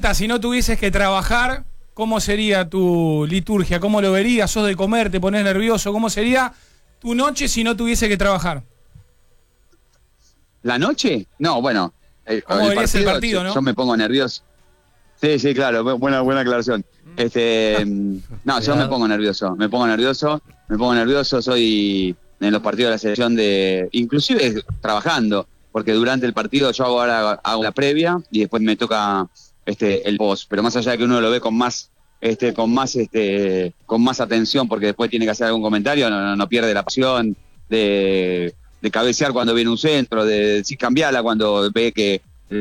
Cata, si no tuvieses que trabajar, ¿cómo sería tu liturgia? ¿Cómo lo verías? ¿Sos de comer? ¿Te pones nervioso? ¿Cómo sería tu noche si no tuviese que trabajar? ¿La noche? No, bueno. ¿Cómo verías el partido, no? Yo me pongo nervioso. Sí, claro, buena aclaración. No, yo me pongo nervioso, soy en los partidos de la selección inclusive trabajando, porque durante el partido yo ahora hago la previa y después me toca el post, pero más allá de que uno lo ve con más atención, porque después tiene que hacer algún comentario, no pierde la pasión de cabecear cuando viene un centro, de decir cambiarla cuando ve que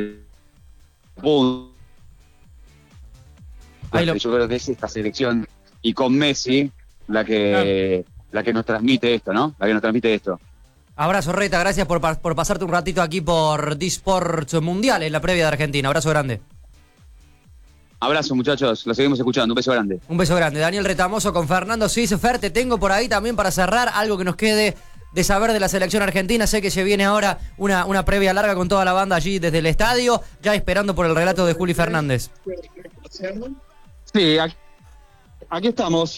yo creo que es esta selección y con Messi la que nos transmite esto, ¿no? La que nos transmite esto. Abrazo, Reta, gracias por pasarte un ratito aquí por Disports Mundial en la previa de Argentina. Abrazo grande. Abrazo, muchachos, lo seguimos escuchando. Un beso grande. Un beso grande. Daniel Retamoso con Fernando Sis. Fer, te tengo por ahí también para cerrar algo que nos quede de saber de la selección argentina. Sé que se viene ahora una previa larga con toda la banda allí desde el estadio, ya esperando por el relato de Juli Fernández. Sí, aquí estamos,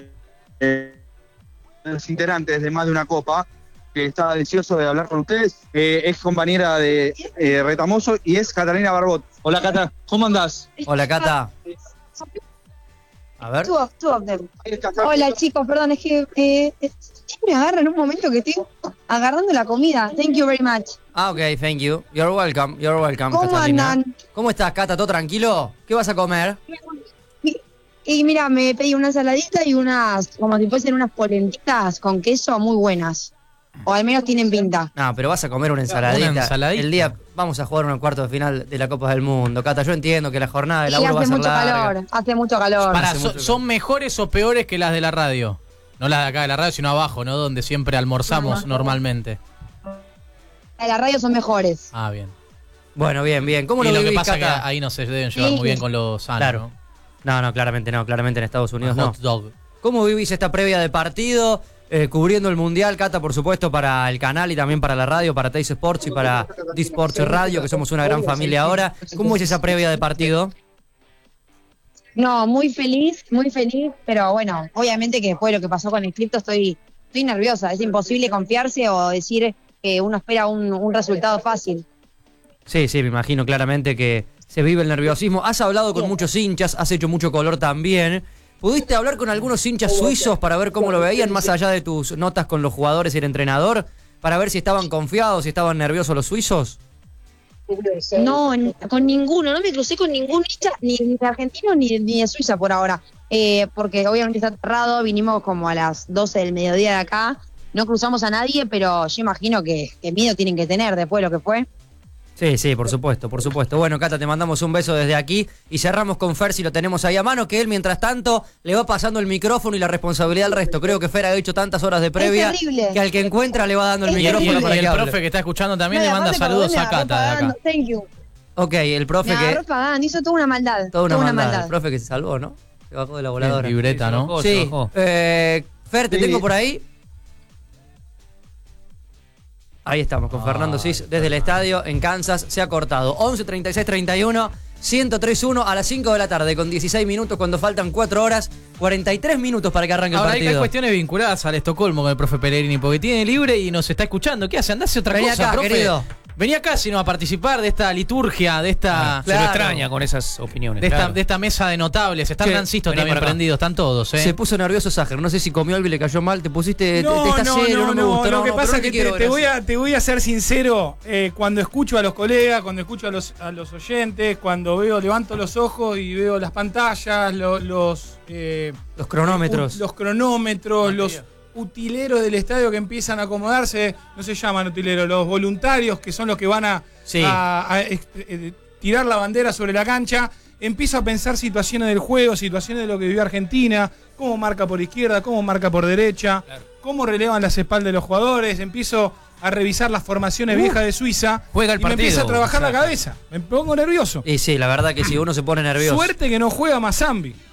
los integrantes de Más de una Copa, que está deseoso de hablar con ustedes. Es compañera de Retamoso y es Catalina Barbot. Hola, Cata, ¿cómo andás? Hola, Cata. A ver. Two of them. Hola, chicos, perdón, es que siempre agarran un momento que estoy agarrando la comida. Thank you very much. Ok, thank you. You're welcome, ¿Cómo Catalina. andan? ¿Cómo estás, Cata? ¿Todo tranquilo? ¿Qué vas a comer? Y mira, me pedí una ensaladita y como si fuesen unas polentitas con queso muy buenas. O al menos tienen pinta. No, pero vas a comer una ensaladita. ¿Una ensaladita? El día vamos a jugar un cuarto de final de la Copa del Mundo. Cata, yo entiendo que la jornada de Y laburo va a hace ser mucho larga. calor, hace mucho calor. ¿Son mejores o peores que las de la radio? No las de acá de la radio, sino abajo, ¿no? Donde siempre almorzamos normalmente. La radio son mejores. Ah, bien. Bueno, bien. ¿Cómo Y lo lo que vivís, pasa es que Cata? ahí no se deben llevar muy bien con los sanos, Claro. No, claramente en Estados Unidos no. Hot dog. ¿Cómo vivís esta previa de partido? Cubriendo el Mundial, Cata, por supuesto, para el canal y también para la radio, para Teis Sports y para Disports Radio, que somos una gran familia ahora. ¿Cómo es esa previa de partido? No, muy feliz, pero bueno, obviamente que después de lo que pasó con el cripto estoy nerviosa. Es imposible confiarse o decir que uno espera un resultado fácil. Sí, me imagino claramente que se vive el nerviosismo. Has hablado con muchos hinchas, has hecho mucho color también. ¿Pudiste hablar con algunos hinchas suizos para ver cómo lo veían, más allá de tus notas con los jugadores y el entrenador, para ver si estaban confiados, si estaban nerviosos los suizos? No, con ninguno, no me crucé con ningún hincha, ni de argentino ni de Suiza por ahora, porque obviamente está cerrado, vinimos como a las 12 del mediodía de acá, no cruzamos a nadie, pero yo imagino que miedo tienen que tener después de lo que fue. Sí, por supuesto. Bueno, Cata, te mandamos un beso desde aquí y cerramos con Fer, si lo tenemos ahí a mano, que él, mientras tanto, le va pasando el micrófono y la responsabilidad al resto. Creo que Fer ha hecho tantas horas de previa que al que encuentra le va dando el micrófono para y que el hable. profe que está escuchando también le manda saludos a Cata de acá. Thank you. Ok, el profe Me agarró pagando, hizo toda una maldad. Toda una maldad. El profe que se salvó, ¿no? Se bajó de la voladora. Libreta, ¿no? Sí. Fer, te tengo por ahí. Ahí estamos, con Fernando Sis desde el estadio en Kansas. Se ha cortado. 11 36 31 103.1 a las 5 de la tarde, con 16 minutos, cuando faltan 4 horas, 43 minutos para que arranque el partido. Ahora hay cuestiones vinculadas al Estocolmo con el profe Pellegrini, porque tiene libre y nos está escuchando. ¿Qué hace? Andase otra cosa, acá, profe. querido. Venía acá, sino a participar de esta liturgia, de esta... Se lo extraña con esas opiniones. De esta mesa de notables. Está Francisco también prendido, están todos. Se puso nervioso Sager, no sé si comió algo y le cayó mal, te pusiste... estás serio, no me gusta. Lo que pasa es que te voy a ser sincero, cuando escucho a los colegas, cuando escucho a los oyentes, cuando levanto los ojos y veo las pantallas, los cronómetros. Los cronómetros, los utileros del estadio que empiezan a acomodarse, no se llaman utileros, los voluntarios que son los que van a tirar la bandera sobre la cancha. Empiezo a pensar situaciones del juego, situaciones de lo que vivió Argentina, cómo marca por izquierda, cómo marca por derecha, cómo relevan las espaldas de los jugadores. Empiezo a revisar las formaciones viejas de Suiza juega el y me partido, empieza a trabajar la cabeza. Me pongo nervioso. Y sí, la verdad que si uno se pone nervioso. Suerte que no juega Mazambi.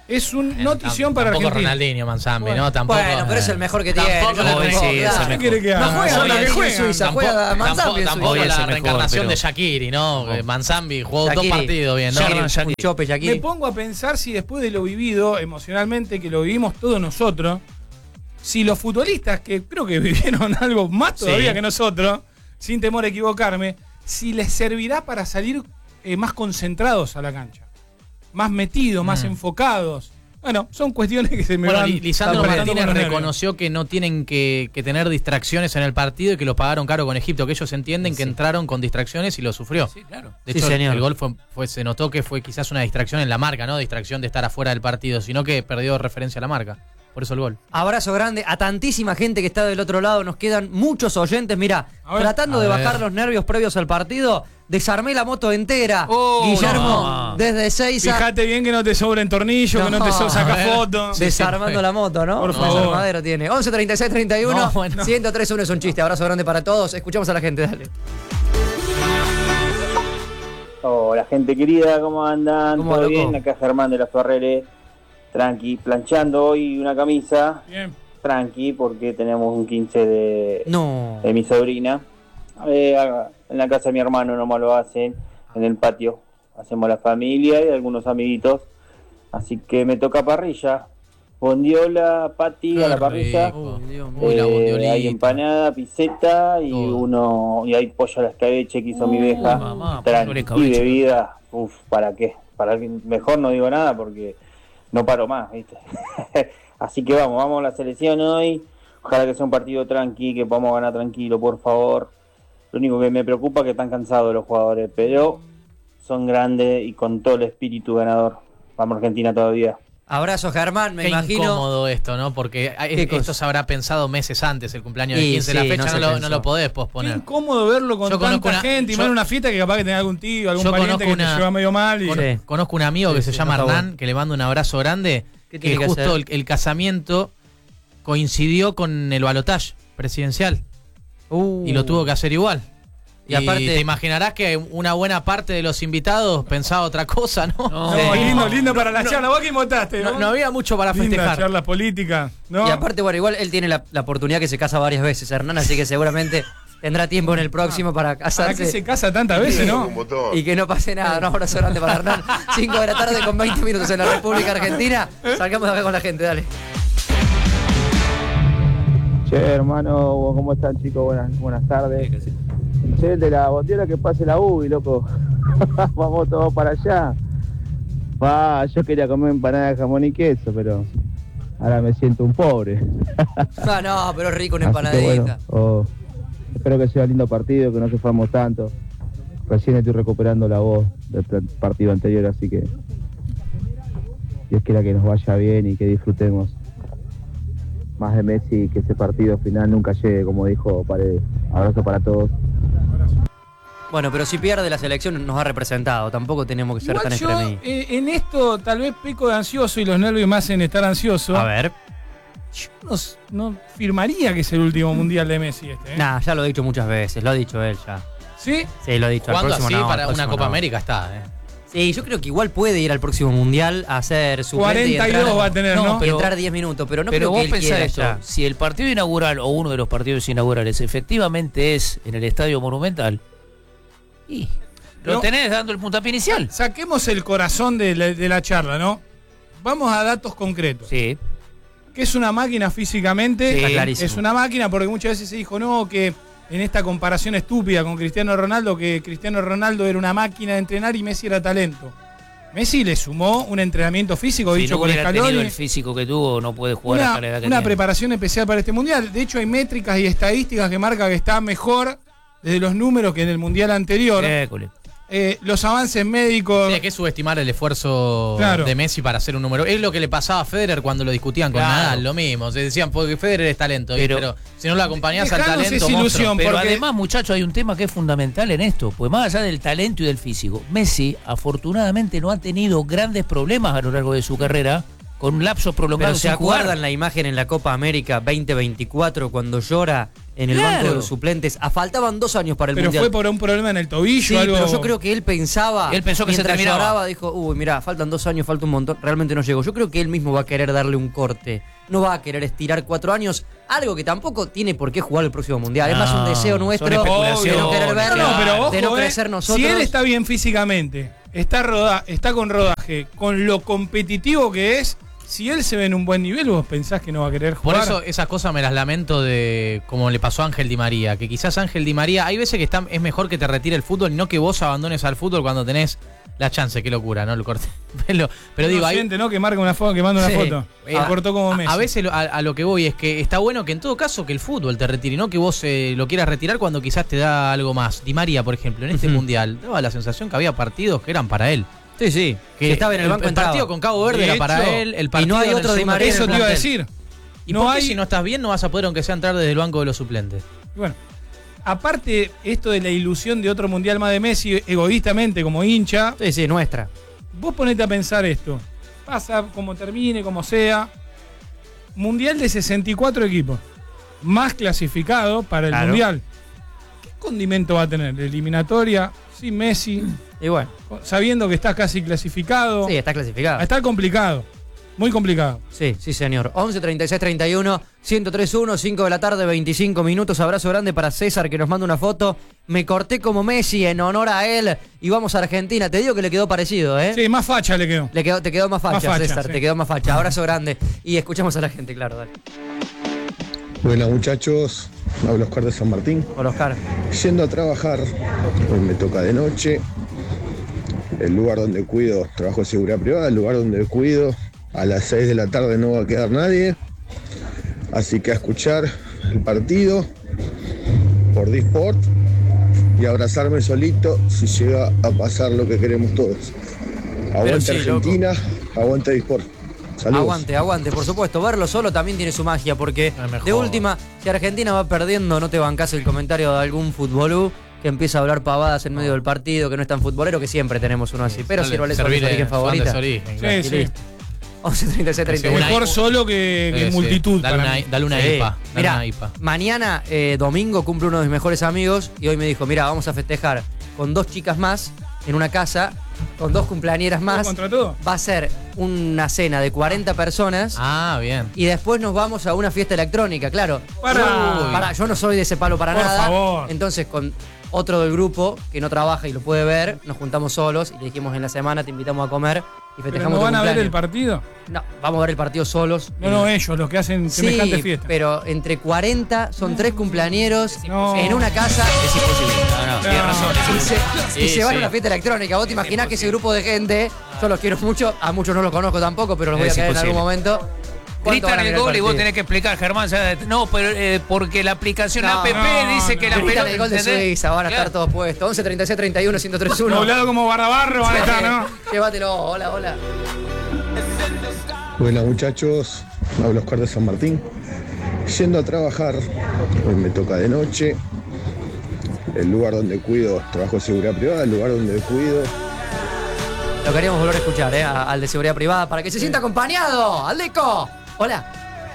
Es un notición para Tampoco Argentina. Ronaldinho, Manzambi, ¿no? Tampoco. Bueno, pero es el mejor que tiene. Tampoco Yo le creo sí, que- es el claro. mejor. ¿Qué quiere que haga? No juega Son los que Ronaldinho en juegan. Suiza, juega Manzambi en Tampoco Suiza. Hoy es la el mejor, reencarnación pero- de Shaqiri, ¿no? Manzambi jugó Shaqiri. 2 partidos bien, ¿no? Shaqiri, un chope, Me Shaqiri. pongo a pensar si después de lo vivido emocionalmente, que lo vivimos todos nosotros, si los futbolistas, que creo que vivieron algo más todavía Sí. que nosotros, sin temor a equivocarme, si les servirá para salir más concentrados a la cancha, más metidos, más enfocados. Bueno, son cuestiones que se me Bueno, van Lisandro apretando Martínez con los nervios. reconoció que no tienen que tener distracciones en el partido y que lo pagaron caro con Egipto, que ellos entienden que entraron con distracciones y lo sufrió. Sí, claro. De Sí, hecho, señor. el gol se notó que fue quizás una distracción en la marca, ¿no? Distracción de estar afuera del partido, sino que perdió referencia a la marca. Por eso el gol. Abrazo grande a tantísima gente que está del otro lado. Nos quedan muchos oyentes. Mira, A ver. tratando A de ver. bajar los nervios previos al partido, desarmé la moto entera. Oh, Guillermo, no. desde Seiza. Fíjate bien que no te sobren tornillos, que no te No, saca a ver. fotos. Desarmando la moto, ¿no? Por Un favor. desarmadero tiene. 11 36 31 No, bueno. 1031 es un chiste. Abrazo grande para todos. Escuchamos a la gente, dale. Hola gente querida, ¿cómo andan? ¿Cómo, ¿Todo loco? bien? Acá Germán de la Ferrere, tranqui, planchando hoy una camisa, Bien. tranqui, porque tenemos un 15 No. de mi sobrina. En la casa de mi hermano nomás lo hacen, en el patio. Hacemos la familia y algunos amiguitos. Así que me toca parrilla. Bondiola, pati a la parrilla. rico. Uy, Dios mío. Uy, la bondiolita. Hay empanada, piseta y Todo. y hay pollo a la escabeche que hizo mi vieja. mamá, Tranqui, pobre y escabeche. bebida, ¿para qué? Mejor no digo nada porque no paro más, ¿viste? Así que vamos a la selección hoy. Ojalá que sea un partido tranqui, que podamos ganar tranquilo, por favor. Lo único que me preocupa es que están cansados los jugadores, pero son grandes y con todo el espíritu ganador. Vamos Argentina todavía. Abrazo, Germán. Me Qué imagino. incómodo esto, ¿no? Porque cosa? esto se habrá pensado meses antes, el cumpleaños de Y 15 de la sí, fecha, no se no pensó. lo podés Qué posponer. incómodo verlo con Yo conozco tanta una- gente y yo- más en una fiesta que capaz que tenga algún tío, algún Yo pariente conozco que te una- lleva medio mal. Y... Sí. Conozco un amigo que Sí, se sí, llama por favor. Hernán, que le mando un abrazo grande, ¿Qué que tiene que justo hacer? el casamiento coincidió con el balotaje presidencial y lo tuvo que hacer igual. Y aparte- te imaginarás que una buena parte de los invitados pensaba otra cosa, ¿no? No, Sí. lindo para la charla. Vos que votaste, No había mucho para Linda festejar. charla política, ¿no? Y aparte, bueno, igual él tiene la oportunidad que se casa varias veces, Hernán, así que seguramente tendrá tiempo en el próximo para ¿Para casarse. qué se casa tantas veces, no? Y que no pase nada. Un abrazo grande para Hernán. 5 de la tarde con 20 minutos en la República Argentina. Salgamos de acá con la gente, dale. Che, hermano, ¿cómo están chicos? Buenas tardes. Che, de la botella que pase la UBI, loco. Vamos todos para allá. Yo quería comer empanada de jamón y queso, pero ahora me siento un pobre. No, pero es rico una Así que empanadita. bueno, espero que sea lindo partido, que no suframos tanto. Recién estoy recuperando la voz del partido anterior, así que Dios quiera que nos vaya bien y que disfrutemos más de Messi, que ese partido final nunca llegue, como dijo Paredes. Abrazo para todos. Bueno, pero si pierde la selección nos ha representado. Tampoco tenemos que ser Igual tan yo extremí. en esto tal vez peco de ansioso y los nervios me hacen estar ansioso. A ver. Yo no firmaría que es el último mundial de Messi este. ¿eh? Nah, ya lo he dicho muchas veces. Lo ha dicho él ya. ¿Sí? Sí, lo ha dicho. Al Jugando próximo así no, para al una próximo Copa no. América está, Sí, yo creo que igual puede ir al próximo mundial a hacer su 42 va a tener, ¿no? y entrar 10 minutos, pero no Pero creo que vos él pensás quiera esto, ya. si el partido inaugural o uno de los partidos inaugurales efectivamente es en el Estadio Monumental, y lo No. tenés dando el puntapié inicial. Saquemos el corazón de la charla, ¿no? Vamos a datos concretos. Sí. Que es una máquina físicamente. Sí, está clarísimo. Es una máquina porque muchas veces se dijo, no, que en esta comparación estúpida con Cristiano Ronaldo, que Cristiano Ronaldo era una máquina de entrenar y Messi era talento. Messi le sumó un entrenamiento físico, Si dicho no por hubiera tenido Scaloni. el físico que tuvo, no puede jugar hasta la edad que Una tiene. preparación especial para este mundial. De hecho, hay métricas y estadísticas que marcan que está mejor desde los números que en el mundial anterior. École. Los avances médicos. Hay que subestimar el esfuerzo Claro. de Messi para hacer un número. Es lo que le pasaba a Federer cuando lo discutían con Claro. Nadal, lo mismo. Se decían, porque Federer es talento, Pero- pero si no lo acompañás al Dejanos talento, esa monstruo. ilusión. Pero porque- además, muchachos, hay un tema que es fundamental en esto. Pues más allá del talento y del físico, Messi afortunadamente no ha tenido grandes problemas a lo largo de su carrera con lapsos Pero prolongados ¿se sin jugar. acuerdan la imagen en la Copa América 2024 cuando llora en el Claro. banco de los suplentes. Faltaban 2 años para el Pero Mundial. fue por un problema en el tobillo. Sí, algo... pero yo creo que él pensaba, Él pensó que se mientras terminaba. lloraba, dijo, uy, mirá, faltan 2 años, falta un montón, realmente no llegó. Yo creo que él mismo va a querer darle un corte, no va a querer estirar 4 años, algo que tampoco tiene por qué jugar el próximo Mundial. Es más un deseo nuestro de especulaciones. no querer verlo, No, pero ojo, de no crecer nosotros. Si él está bien físicamente, está con rodaje, con lo competitivo que es, si él se ve en un buen nivel, vos pensás que no va a querer Por jugar. eso esas cosas me las lamento de como le pasó a Ángel Di María, que quizás Ángel Di María, hay veces que es mejor que te retire el fútbol y no que vos abandones al fútbol cuando tenés la chance, qué locura, ¿no? Lo corté. Pero digo, hay, ¿no? Que marca una foto, que manda una Sí. foto. Lo cortó como Messi. a veces a lo que voy es que está bueno que en todo caso que el fútbol te retire, no que vos lo quieras retirar cuando quizás te da algo más. Di María, por ejemplo, en este mundial, daba la sensación que había partidos que eran para él. Sí, sí, que estaba en el banco el entraba. partido con Cabo Verde De era para hecho, él, el partido no hay en el otro Di segundo María en el Eso te iba a plantel. decir. ¿Y No por qué hay- si no estás bien no vas a poder aunque sea entrar desde el banco de los suplentes? Bueno, aparte esto de la ilusión de otro mundial más de Messi, egoístamente como hincha, Sí, sí, nuestra. vos ponete a pensar esto. Pasa como termine, como sea. Mundial de 64 equipos. Más clasificado para el Claro. mundial. ¿Qué condimento va a tener? Eliminatoria, sin Messi, Y bueno, sabiendo que estás casi clasificado. sí, está clasificado. Va a estar complicado. Muy complicado. Sí, sí, señor. 11 36 31 1031, 5 de la tarde, 25 minutos. Abrazo grande para César que nos manda una foto. Me corté como Messi en honor a él y vamos a Argentina. Te digo que le quedó parecido, ¿eh? Sí, más facha le quedó. Te quedó más facha, Más facha, César, sí. te quedó más facha. Abrazo grande. Y escuchamos a la gente, claro, dale. Buenas muchachos, hablo Oscar de San Martín. Hola, Oscar. Yendo a trabajar, hoy me toca de noche. El lugar donde cuido, trabajo de seguridad privada, el lugar donde cuido, a las 6 de la tarde no va a quedar nadie. Así que a escuchar el partido por Disport y abrazarme solito si llega a pasar lo que queremos todos. Aguante sí, Argentina, aguante Disport. Saludos. Aguante, aguante, por supuesto. Verlo solo también tiene su magia, porque mejor. de última, si Argentina va perdiendo, no te bancás el comentario de algún futbolú que empieza a hablar pavadas en medio del partido, que no es tan futbolero, que siempre tenemos uno así. Pero si no le Servile su origen favorita. Juan de su origen, claro. Sí, Y sí. listo. 11 36 31. Una- Mejor solo que en Sí, multitud. Dale para una, mí. dale una Sí. IPA. Dale Mirá, una IPA. mañana, domingo, cumple uno de mis mejores amigos y hoy me dijo, mira, vamos a festejar con 2 chicas más en una casa, con 2 cumpleañeras ¿Todo más. contra todo? Va a ser una cena de 40 personas. Ah, bien. Y después nos vamos a una fiesta electrónica, claro. Para. Yo no soy de ese palo para Por nada. favor. Entonces, con otro del grupo que no trabaja y lo puede ver, nos juntamos solos y le dijimos en la semana, te invitamos a comer y ¿Pero festejamos no tu van a ver el cumpleaños. partido? No, vamos a ver el partido solos. No, ellos, los que hacen Sí, semejante fiesta. pero entre 40 son 3 cumpleañeros No. en una casa. Es imposible. No, tiene razón. Y se, y Sí, se van sí. a una fiesta electrónica. Vos te imaginás que ese grupo de gente, yo los quiero mucho, a muchos no los conozco tampoco, pero los voy a Es caer en imposible. algún momento. ¿Cuánto van Gritan a el mirar gol y vos partido? tenés que explicar, Germán. No, pero porque la aplicación No, APP dice que la Gritan pelota. el gol de ¿entendés? Suiza, van a estar Claro. todos puestos. 11 36 31 1031. Doblado como Barrabarro van a estar, ¿no? Llévatelo, hola, hola. Buenas muchachos, hablo Oscar de San Martín. Yendo a trabajar, hoy me toca de noche. El lugar donde cuido, trabajo de seguridad privada, el lugar donde cuido. Lo queríamos volver a escuchar, al de seguridad privada, para que se sienta acompañado. ¡Aldeco! Hola.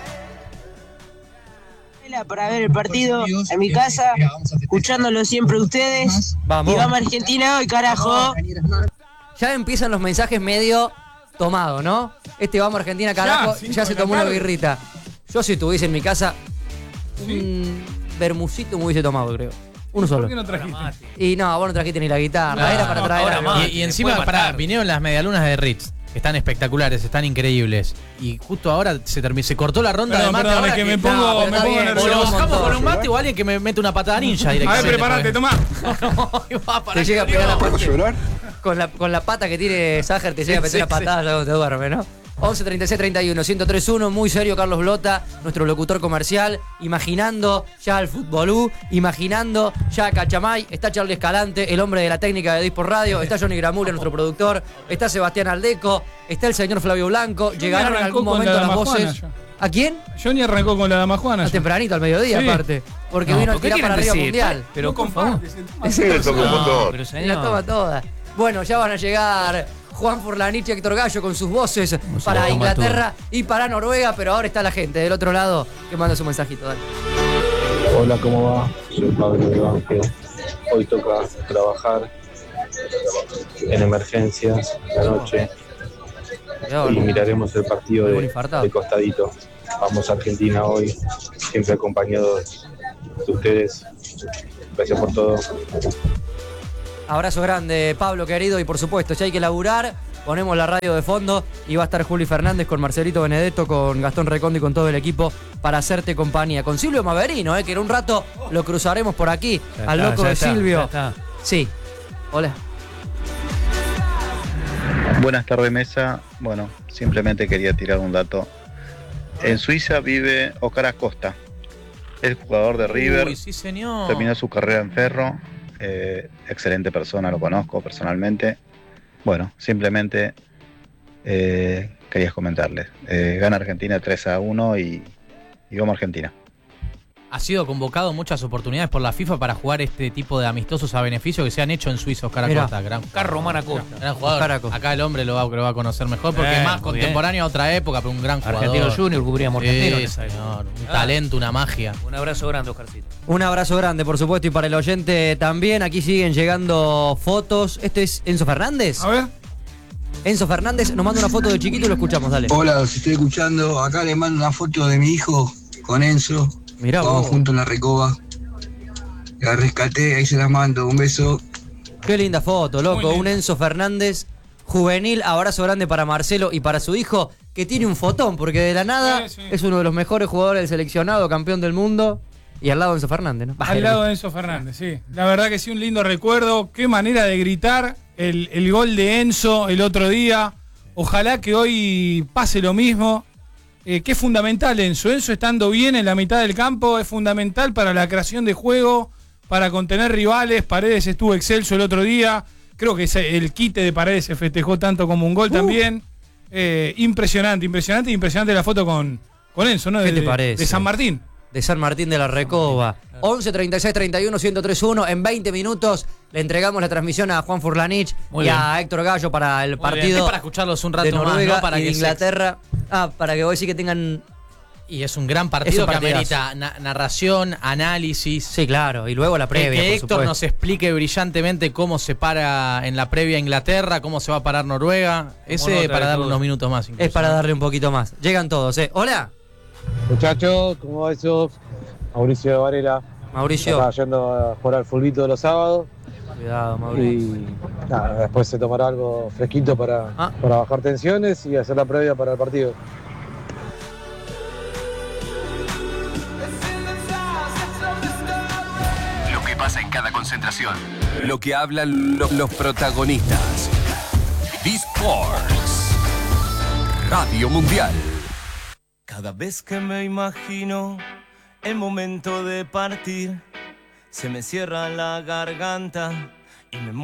Para ver el partido en mi casa, escuchándolo siempre ustedes. Vamos. Y vamos a Argentina hoy, carajo. Ya empiezan los mensajes medio tomados, ¿no? Vamos a Argentina, carajo, cinco ya se de la tomó una tarde. birrita. Yo si estuviese en mi casa, un bermucito me hubiese tomado, creo. Uno solo. ¿Por qué no trajiste? Y no, vos no trajiste ni la guitarra, Claro. era para traer. Ahora algo. más. Y encima, puede pará, matar. vinieron las medialunas de Ritz, que están espectaculares, están increíbles. Y justo ahora se cortó la ronda Perdón, de mate. perdón, ahora es que me No, pongo, pero me está pongo bien, o lo nervioso. un bajamos montón. con un mate o alguien que me mete una patada ninja A ver, directamente. prepárate, tomá. Te llega a pegar la pata. Con la pata que tiene Sager, te llega a meter Sí, la patada ya cuando te duerme, ¿no? 11 36 31 1031, muy serio Carlos Blota, nuestro locutor comercial, imaginando ya al futbolú, imaginando ya a Cachamay, está Charlie Escalante, el hombre de la técnica de Disport Radio, está Johnny Gramula, nuestro productor, está Sebastián Aldeco, está el señor Flavio Blanco, llegarán en arrancó algún con momento la las dama voces. Juana ya. ¿A quién? Johnny arrancó con la dama Juana. A ya. tempranito, al mediodía Sí. aparte, porque No, vino a ¿por qué tirar para quieren arriba decir? mundial. Pero No por favor. compartes el tema. No, pero Se la señor. toma toda. Bueno, ya van a llegar Juan Furlanich y Héctor Gallo con sus voces para toma Inglaterra y para Noruega, pero ahora está la gente del otro lado que manda su mensajito. Dale. Hola, ¿cómo va? Soy Pablo de Banque. Hoy toca trabajar en emergencias la noche y miraremos el partido de costadito. Vamos a Argentina hoy, siempre acompañados de ustedes. Gracias por todo. Abrazo grande, Pablo querido, y por supuesto, si hay que laburar, ponemos la radio de fondo y va a estar Juli Fernández con Marcelito Benedetto, con Gastón Recondo y con todo el equipo para hacerte compañía. Con Silvio Maverino, que en un rato lo cruzaremos por aquí, al loco de Silvio. Sí. Hola. Buenas tardes, mesa. Bueno, simplemente quería tirar un dato. En Suiza vive Oscar Acosta, es jugador de River. Uy, sí, señor. Terminó su carrera en Ferro. Excelente persona, lo conozco personalmente. Bueno, simplemente quería comentarles. Gana Argentina 3-1 y vamos a Argentina. Ha sido convocado en muchas oportunidades por la FIFA para jugar este tipo de amistosos a beneficio que se han hecho en Suiza. Oscar Acosta, gran Román Acosta. Gran jugador. Acá el hombre lo va a conocer mejor porque es más contemporáneo a otra época, pero un gran jugador. Argentino Junior, cubríamos Argentino. Sí, señor. Un talento, una magia. Un abrazo grande, Oscarcito. Un abrazo grande, por supuesto, y para el oyente también. Aquí siguen llegando fotos. ¿Este es Enzo Fernández? A ver. Enzo Fernández nos manda una foto de chiquito y lo escuchamos, dale. Hola, los estoy escuchando. Acá les mando una foto de mi hijo con Enzo. Mirá, vamos juntos en la recoba. La rescaté, ahí se la mando. Un beso. Qué linda foto, loco. Un Enzo Fernández juvenil. Abrazo grande para Marcelo y para su hijo, que tiene un fotón, porque de la nada es uno de los mejores jugadores del seleccionado, campeón del mundo. Y al lado de Enzo Fernández, ¿no? Al lado de Enzo Fernández, sí. La verdad que sí, un lindo recuerdo. Qué manera de gritar el gol de Enzo el otro día. Ojalá que hoy pase lo mismo. Que es fundamental Enzo. Enzo estando bien en la mitad del campo es fundamental para la creación de juego, para contener rivales. Paredes estuvo excelso el otro día. Creo que el quite de Paredes se festejó tanto como un gol también. Impresionante la foto con Enzo, ¿no? ¿Qué te parece? De San Martín. De San Martín de la Recoba. 11 36 31 1031. En 20 minutos le entregamos la transmisión a Juan Furlanich y a Héctor Gallo para el partido. Es para escucharlos un rato de Noruega, más, ¿no? Para y que de Inglaterra. Para que hoy sí que tengan. Y es un gran partido que amerita narración, análisis. Sí, claro. Y luego la previa. Que Héctor nos explique brillantemente cómo se para en la previa Inglaterra, cómo se va a parar Noruega. Ese para darle unos minutos más. Es para darle un poquito más. Llegan todos, Hola. Muchachos, ¿cómo va eso? Mauricio de Varela. Mauricio. Estaba yendo a jugar al fulbito los sábados. Cuidado, Mauricio. Y nada, después se tomará algo fresquito para bajar tensiones y hacer la previa para el partido. Lo que pasa en cada concentración. Lo que hablan los protagonistas. eSports. Radio Mundial. Cada vez que me imagino el momento de partir, se me cierra la garganta y me